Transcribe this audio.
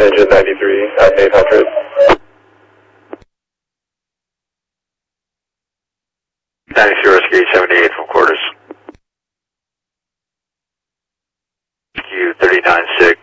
engine 93 at 800. Whiskey 78 from quarters. Q 39-6.